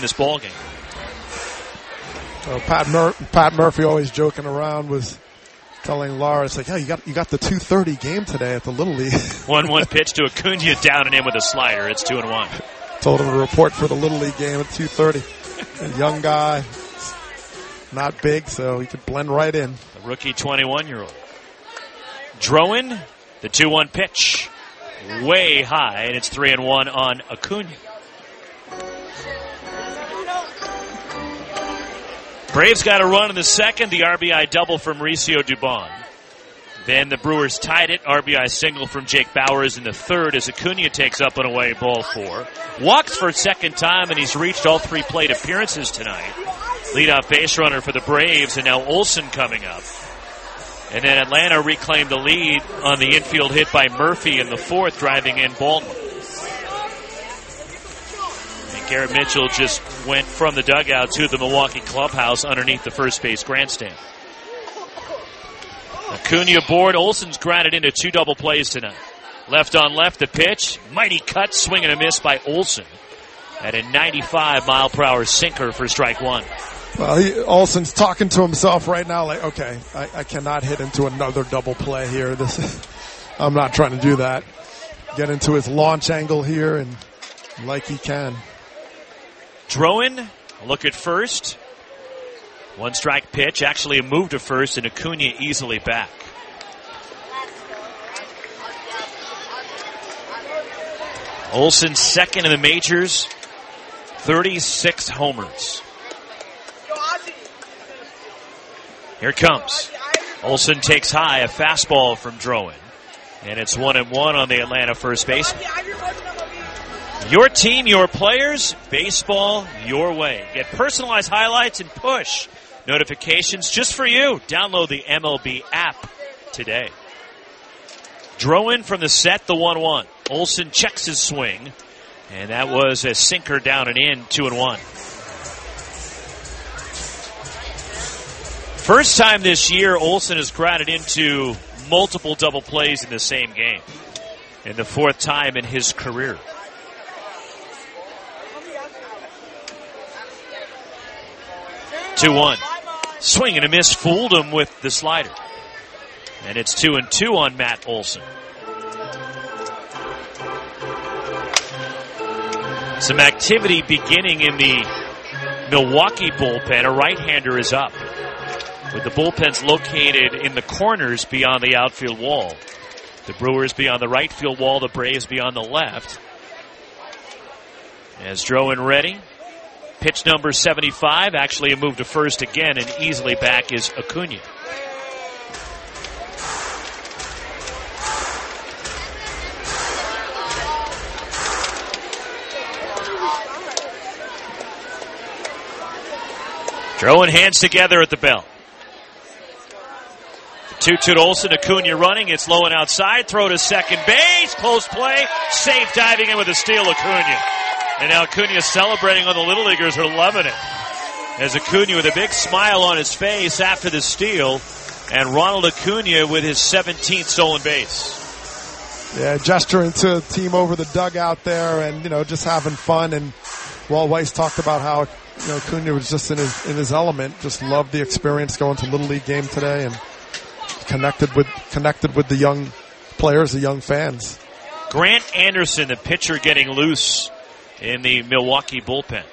this ballgame. Well, Pat Murphy, always joking around, was telling Laura, it's like, yeah, you got the 2:30 game today at the Little League. 1-1 pitch to Acuna, down and in with a slider. It's 2-1. Told him to report for the Little League game at 2:30. A young guy, not big, so he could blend right in. The rookie 21-year-old. Droin, the 2-1 pitch. Way high, and it's 3-1 on Acuna. Braves got a run in the second, the RBI double from Mauricio Dubon. Then the Brewers tied it, RBI single from Jake Bauers in the third as Acuna takes up and away ball 4. Walks for a second time, and he's reached all 3 plate appearances tonight. Leadoff base runner for the Braves, and now Olson coming up. And then Atlanta reclaimed the lead on the infield hit by Murphy in the 4th, driving in Baldwin. And Garrett Mitchell just went from the dugout to the Milwaukee clubhouse underneath the first base grandstand. Acuna aboard. Olson's grounded into 2 double plays tonight. Left on left, the pitch. Mighty cut, swing and a miss by Olson. At a 95-mile-per-hour sinker for strike 1. Well, Olson's talking to himself right now like, okay, I cannot hit into another double play here. I'm not trying to do that. Get into his launch angle here, and like he can. Droin, a look at first. 1 strike pitch, actually a move to first, and Acuna easily back. Olson second in the majors, 36 homers. Here it comes. Olson takes high, a fastball from Droin. And it's 1-1 on the Atlanta first base. Your team, your players, baseball your way. Get personalized highlights and push notifications just for you. Download the MLB app today. Droin from the set, the 1-1. Olson checks his swing. And that was a sinker down and in, 2-1. First time this year, Olson has grounded into multiple double plays in the same game. And the 4th time in his career. Two-1. Swing and a miss, fooled him with the slider. And it's 2-2 on Matt Olson. Some activity beginning in the Milwaukee bullpen. A right-hander is up, with the bullpens located in the corners beyond the outfield wall. The Brewers beyond the right field wall, the Braves beyond the left. As Droin ready. Pitch number 75, actually a move to first again, and easily back is Acuna. Throwing hands together at the bell. 2-2 to Olson. Acuna running. It's low and outside. Throw to second base. Close play. Safe, diving in with a steal, Acuna. And now Acuna celebrating on the Little Leaguers are loving it. As Acuna with a big smile on his face after the steal. And Ronald Acuna with his 17th stolen base. Yeah, gesturing to the team over the dugout there, and, just having fun. And Walt Weiss talked about how, Acuna was just in his element. Just loved the experience going to Little League game today, and connected with the young players, the young fans. Grant Anderson, the pitcher, getting loose in the Milwaukee bullpen.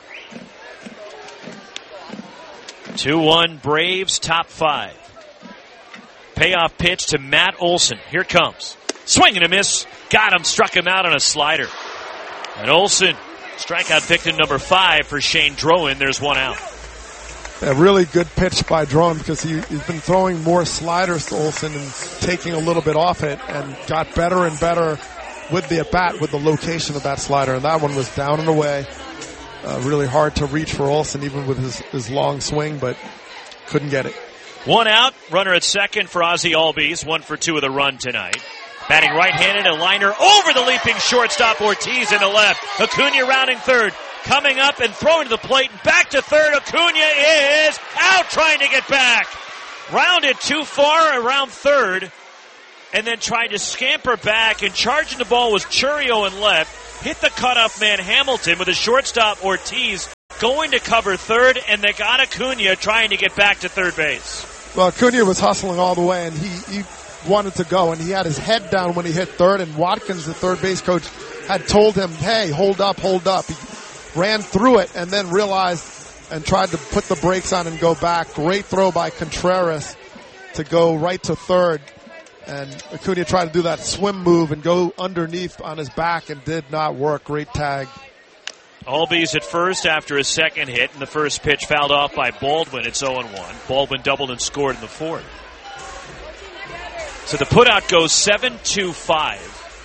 2-1 Braves, top 5. Payoff pitch to Matt Olson. Here it comes. Swing and a miss. Got him. Struck him out on a slider. And Olson, strikeout victim number 5 for Shane Droin. There's 1 out. A really good pitch by Droin, because he's been throwing more sliders to Olson and taking a little bit off it, and got better and better with the at-bat, with the location of that slider. And that one was down and away. Really hard to reach for Olson, even with his long swing, but couldn't get it. 1 out. Runner at second for Ozzie Albies. 1 for 2 with a run tonight. Batting right-handed, a liner over the leaping shortstop Ortiz in the left. Acuna rounding third. Coming up and throwing to the plate and back to third. Acuna is out, trying to get back. Rounded too far around third, and then tried to scamper back, and charging the ball was Chourio in left. Hit the cutoff man Hamilton with a shortstop Ortiz going to cover third, and they got Acuna trying to get back to third base. Well, Acuna was hustling all the way, and he wanted to go, and he had his head down when he hit third, and Watkins, the third base coach, had told him, hey, hold up. He ran through it and then realized and tried to put the brakes on and go back. Great throw by Contreras to go right to third. And Acuna tried to do that swim move and go underneath on his back and did not work. Great tag. Albies at first after a second hit, and the first pitch fouled off by Baldwin. It's 0-1. Baldwin doubled and scored in the fourth. So the putout goes 7-5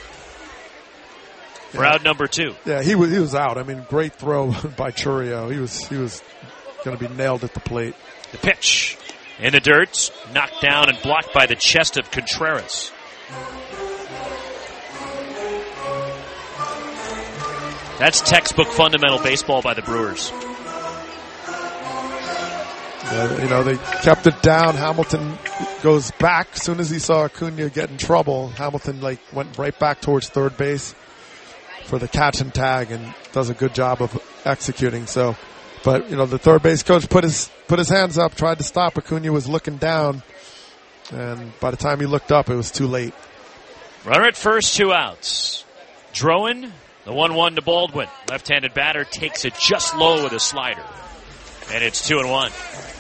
for out number 2. Yeah, he was out. I mean, great throw by Chourio. He was going to be nailed at the plate. The pitch in the dirt, knocked down and blocked by the chest of Contreras. That's textbook fundamental baseball by the Brewers. They kept it down. Hamilton goes back. As soon as he saw Acuna get in trouble, Hamilton went right back towards third base for the catch and tag and does a good job of executing. So, but the third base coach put his hands up, tried to stop. Acuna was looking down, and by the time he looked up, it was too late. Runner at first, 2 outs. Drowan, the 1-1 to Baldwin. Left-handed batter takes it just low with a slider, and it's 2-1.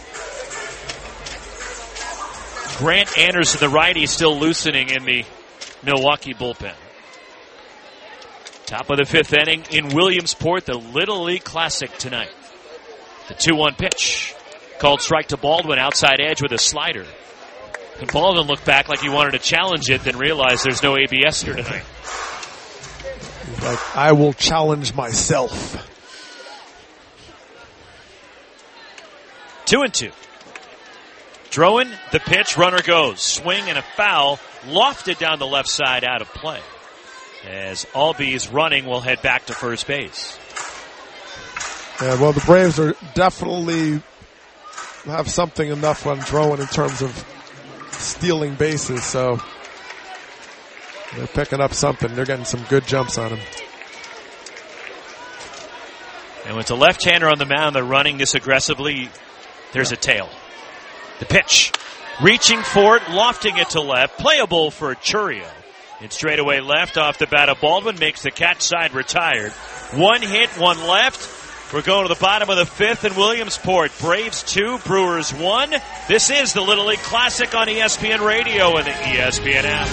Grant Anderson, the righty, still loosening in the Milwaukee bullpen. Top of the 5th inning in Williamsport, the Little League Classic tonight. The 2-1 pitch. Called strike to Baldwin, outside edge with a slider. And Baldwin looked back like he wanted to challenge it, then realized there's no ABS here tonight. He's like, I will challenge myself. 2-2. Drowan, the pitch, runner goes. Swing and a foul, lofted down the left side, out of play. As Albies running will head back to first base. Yeah, well, the Braves are definitely have something enough on Drowan in terms of stealing bases, so they're picking up something. They're getting some good jumps on him. And with a left-hander on the mound, they're running this aggressively. There's a tail. The pitch. Reaching for it, lofting it to left. Playable for Chourio. It's straight away left off the bat of Baldwin. Makes the catch side retired. 1 hit, 1 left. We're going to the bottom of the 5th in Williamsport. Braves 2, Brewers 1. This is the Little League Classic on ESPN Radio and the ESPN app.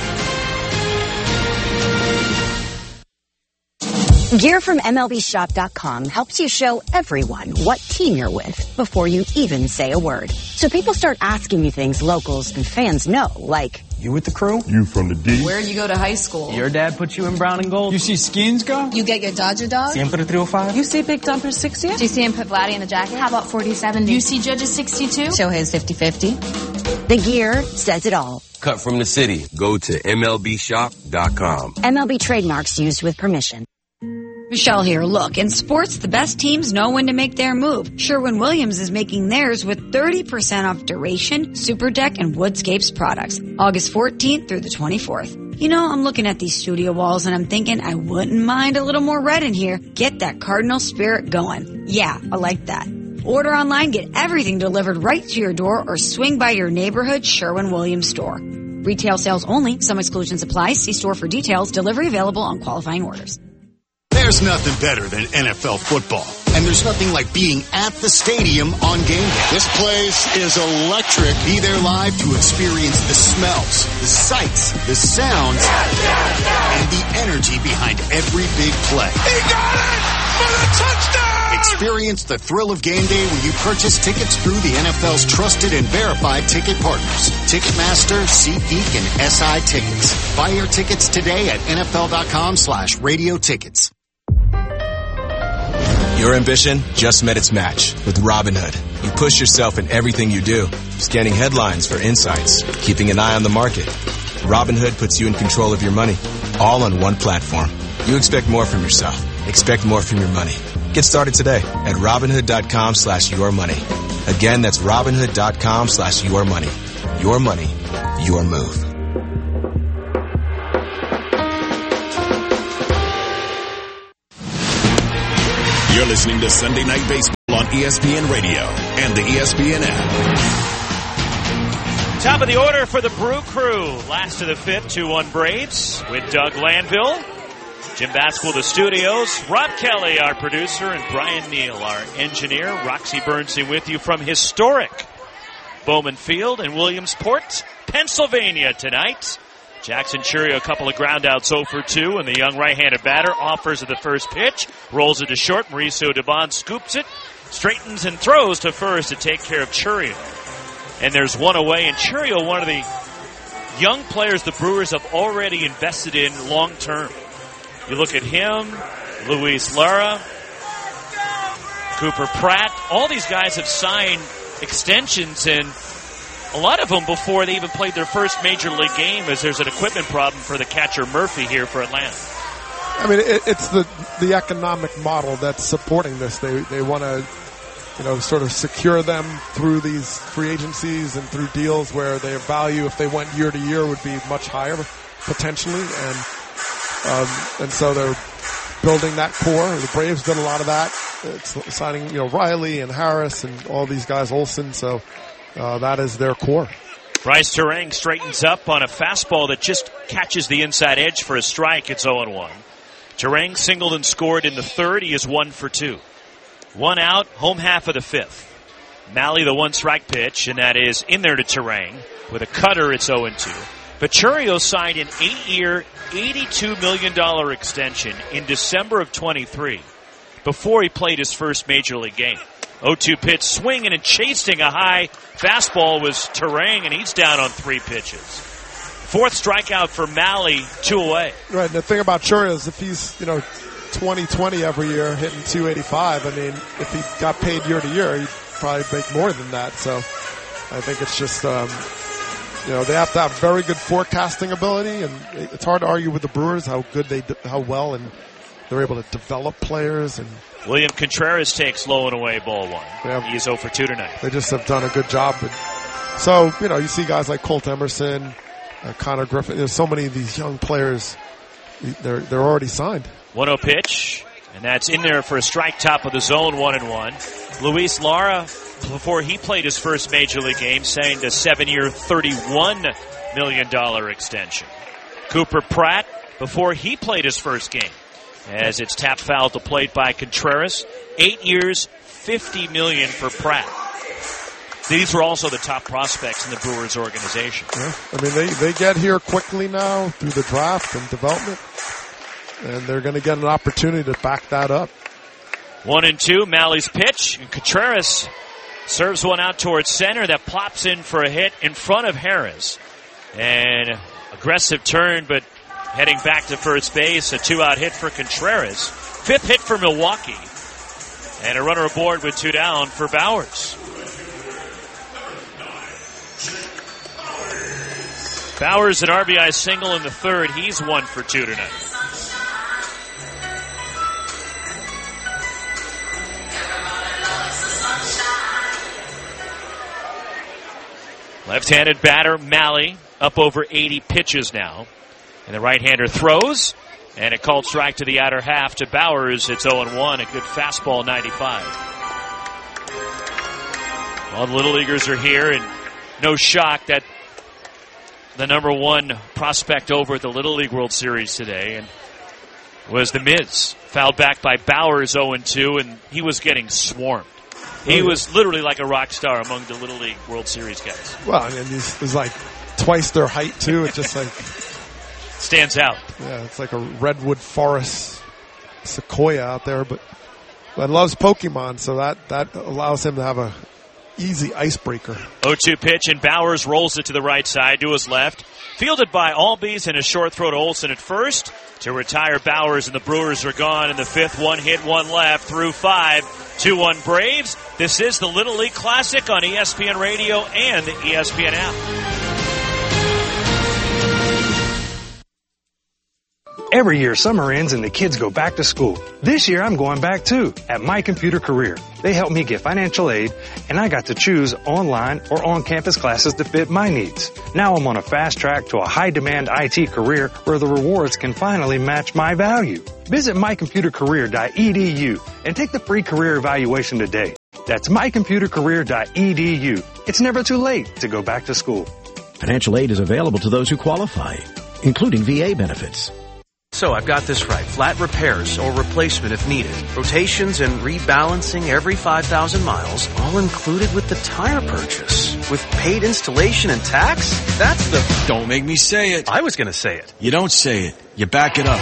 Gear from MLBShop.com helps you show everyone what team you're with before you even say a word. So people start asking you things locals and fans know, like, you with the crew? You from the D? Where'd you go to high school? Your dad put you in brown and gold? You see Skins go? You get your Dodger dog? Siempre 305? You see Big Dumper 60? Do you see him put Vladdy in the jacket? How about 40-70? You see Judge's 62? Show his 50-50. The gear says it all. Cut from the city. Go to MLBShop.com. MLB trademarks used with permission. Michelle here. Look, in sports, the best teams know when to make their move. Sherwin-Williams is making theirs with 30% off Duration, SuperDeck, and Woodscapes products. August 14th through the 24th. You know, I'm looking at these studio walls and I'm thinking I wouldn't mind a little more red in here. Get that Cardinal spirit going. Yeah, I like that. Order online, get everything delivered right to your door, or swing by your neighborhood Sherwin-Williams store. Retail sales only. Some exclusions apply. See store for details. Delivery available on qualifying orders. There's nothing better than NFL football. And there's nothing like being at the stadium on game day. This place is electric. Be there live to experience the smells, the sights, the sounds, and the energy behind every big play. He got it for the touchdown! Experience the thrill of game day when you purchase tickets through the NFL's trusted and verified ticket partners. Ticketmaster, SeatGeek, and SI Tickets. Buy your tickets today at NFL.com/radio tickets. Your ambition just met its match with Robinhood. You push yourself in everything you do, scanning headlines for insights, keeping an eye on the market. Robinhood puts you in control of your money, all on one platform. You expect more from yourself. Expect more from your money. Get started today at Robinhood.com/yourmoney. Again, that's Robinhood.com/yourmoney. Your money, your move. You're listening to Sunday Night Baseball on ESPN Radio and the ESPN app. Top of the order for the Brew Crew. Last of the fifth, 2-1 Braves with Doug Landville. Jim Baskell, the studios. Rob Kelly, our producer, and Brian Neal, our engineer. Roxy Bernstein with you from historic Bowman Field in Williamsport, Pennsylvania tonight. Jackson Churio, a couple of groundouts 0 for 2, and the young right-handed batter offers at the first pitch, rolls it to short. Mauricio Dubon scoops it, straightens and throws to first to take care of Churio. And there's one away, and Churio, one of the young players the Brewers have already invested in long-term. You look at him, Luis Lara, Cooper Pratt, all these guys have signed extensions, and a lot of them before they even played their first major league game, as there's an equipment problem for the catcher Murphy here for Atlanta. I mean, it's the economic model that's supporting this. They want to, sort of secure them through these free agencies and through deals where their value, if they went year to year, would be much higher potentially, and so they're building that core. The Braves did a lot of that. It's signing, Riley and Harris and all these guys, Olsen. So. That is their core. Bryce Turang straightens up on a fastball that just catches the inside edge for a strike. It's 0-1. Turang singled and scored in the third. He is 1 for 2. 1 out, home half of the fifth. Malley, the 1-strike pitch, and that is in there to Turang. With a cutter, it's 0-2. But Churio signed an 8-year, $82 million extension in December of 23 before he played his first major league game. 0-2 pitch, swinging and chasing a high fastball was Turang, and he's down on 3 pitches. 4th strikeout for Malley, 2 away. Right, and the thing about Churio is if he's, 20-20 every year, hitting 285, I mean, if he got paid year to year, he'd probably make more than that. So I think it's just, they have to have very good forecasting ability, and it's hard to argue with the Brewers how well and they're able to develop players. And William Contreras takes low and away, ball 1. Yeah, he's 0 for 2 tonight. They just have done a good job. So, you see guys like Colt Emerson, Connor Griffin. There's so many of these young players. They're already signed. 1-0 pitch, and that's in there for a strike, top of the zone, 1-1. Luis Lara, before he played his first major league game, signed a 7-year, $31 million extension. Cooper Pratt, before he played his first game, as it's tap foul to plate by Contreras. 8 years, $50 million for Pratt. These were also the top prospects in the Brewers organization. Yeah. I mean, they get here quickly now through the draft and development, and they're going to get an opportunity to back that up. 1-2, Malley's pitch, and Contreras serves one out towards center that plops in for a hit in front of Harris. And aggressive turn, but heading back to first base, a 2-out hit for Contreras. 5th hit for Milwaukee. And a runner aboard with 2 down for Bowers. Bowers an RBI single in the third. He's 1 for 2 tonight. Left-handed batter Malley up over 80 pitches now. And the right-hander throws, and a called strike to the outer half to Bowers. It's 0-1, a good fastball, 95. All the Little Leaguers are here, and no shock that the number 1 prospect over at the Little League World Series today and was the Miz. Fouled back by Bowers, 0-2, and he was getting swarmed. He was literally like a rock star among the Little League World Series guys. Well, and he's like twice their height, too. It's just like... stands out. Yeah, it's like a redwood forest sequoia out there, but loves Pokemon, so that allows him to have a easy icebreaker. 0-2 pitch, and Bowers rolls it to the right side to his left. Fielded by Albies and a short throw to Olsen at first to retire Bowers, and the Brewers are gone in the 5th. 1 hit, 1 left through 5. 2-1 Braves. This is the Little League Classic on ESPN Radio and the ESPN app. Every year, summer ends and the kids go back to school. This year, I'm going back too at My Computer Career. They helped me get financial aid, and I got to choose online or on-campus classes to fit my needs. Now I'm on a fast track to a high-demand IT career where the rewards can finally match my value. Visit mycomputercareer.edu and take the free career evaluation today. That's mycomputercareer.edu. It's never too late to go back to school. Financial aid is available to those who qualify, including VA benefits. So I've got this right. Flat repairs or replacement if needed. Rotations and rebalancing every 5,000 miles, all included with the tire purchase. With paid installation and tax? That's the... Don't make me say it. I was going to say it. You don't say it. You back it up.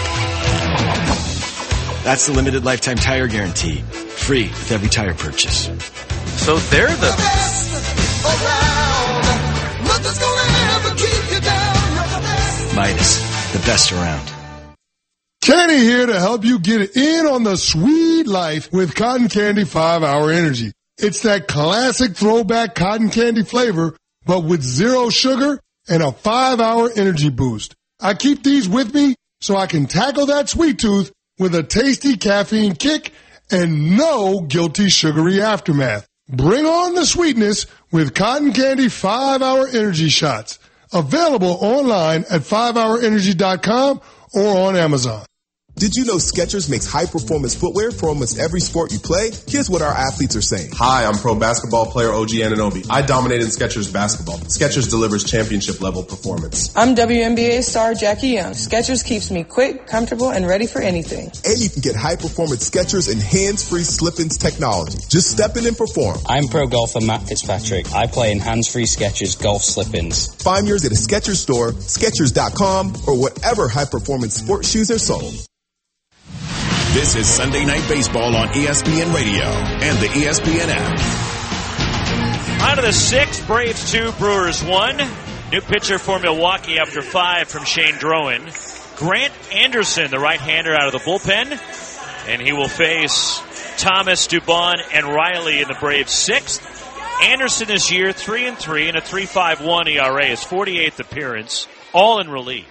That's the limited lifetime tire guarantee. Free with every tire purchase. So they're the best around. Nothing's gonna ever keep you down. You're the best. Midas, the best around. Kenny here to help you get in on the sweet life with Cotton Candy 5-Hour Energy. It's that classic throwback cotton candy flavor, but with 0 sugar and a 5-hour energy boost. I keep these with me so I can tackle that sweet tooth with a tasty caffeine kick and no guilty sugary aftermath. Bring on the sweetness with Cotton Candy 5-Hour Energy Shots. Available online at 5hourenergy.com or on Amazon. Did you know Skechers makes high-performance footwear for almost every sport you play? Here's what our athletes are saying. Hi, I'm pro basketball player OG Anunoby. I dominated Skechers basketball. Skechers delivers championship-level performance. I'm WNBA star Jackie Young. Skechers keeps me quick, comfortable, and ready for anything. And you can get high-performance Skechers and hands-free slip-ins technology. Just step in and perform. I'm pro golfer Matt Fitzpatrick. I play in hands-free Skechers golf slip-ins. Find yours at a Skechers store, Skechers.com, or whatever high-performance sports shoes are sold. This is Sunday Night Baseball on ESPN Radio and the ESPN app. Out of the 6th, Braves 2, Brewers 1. New pitcher for Milwaukee after 5 from Shane Drowan. Grant Anderson, the right-hander out of the bullpen. And he will face Thomas, Dubon, and Riley in the Braves' 6th. Anderson this year 3-3 and a 3.51 ERA. His 48th appearance, all in relief.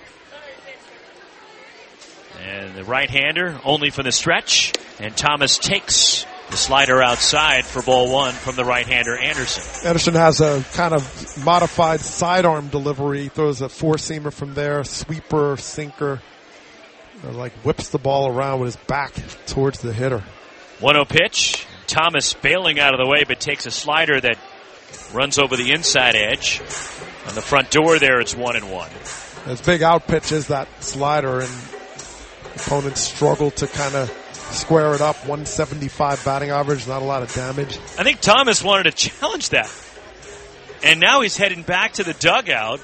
And the right-hander only for the stretch. And Thomas takes the slider outside for ball 1 from the right-hander Anderson. Anderson has a kind of modified sidearm delivery. He throws a four-seamer from there, sweeper, sinker. Like whips the ball around with his back towards the hitter. 1-0 pitch. Thomas bailing out of the way, but takes a slider that runs over the inside edge. On the front door there, it's 1-1. His big out pitch is that slider, and opponents struggle to kind of square it up. 175 batting average, not a lot of damage. I think Thomas wanted to challenge that. And now he's heading back to the dugout.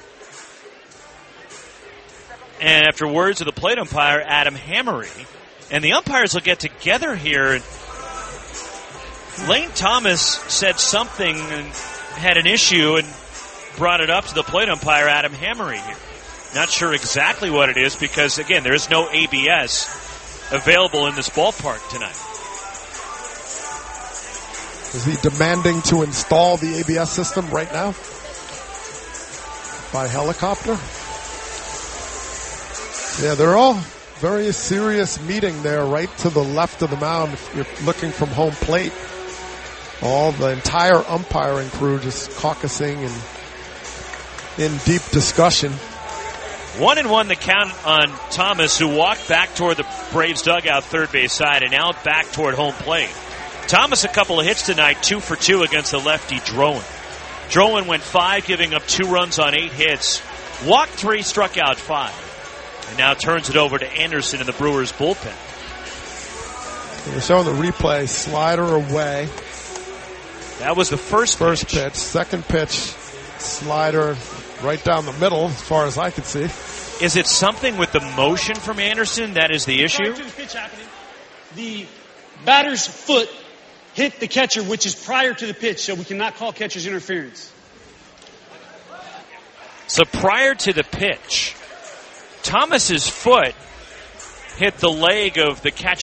And after words of the plate umpire, Adam Hammery. And the umpires will get together here. Lane Thomas said something and had an issue and brought it up to the plate umpire, Adam Hammery here. Not sure exactly what it is because, again, there is no ABS available in this ballpark tonight. Is he demanding to install the ABS system right now? By helicopter? Yeah, they're all very serious meeting there right to the left of the mound if you're looking from home plate. All the entire umpiring crew just caucusing and in deep discussion. 1-1 the count on Thomas, who walked back toward the Braves dugout third base side and now back toward home plate. Thomas a couple of hits tonight, 2 for 2 against the lefty Drowan. Drowan went 5, giving up 2 runs on 8 hits. Walked 3, struck out 5. And now turns it over to Anderson in the Brewers bullpen. They're showing the replay, slider away. That was the first pitch. Second pitch, slider right down the middle, as far as I could see. Is it something with the motion from Anderson that is the issue? Prior to the pitch happening, the batter's foot hit the catcher, which is prior to the pitch, so we cannot call catcher's interference. So prior to the pitch, Thomas's foot hit the leg of the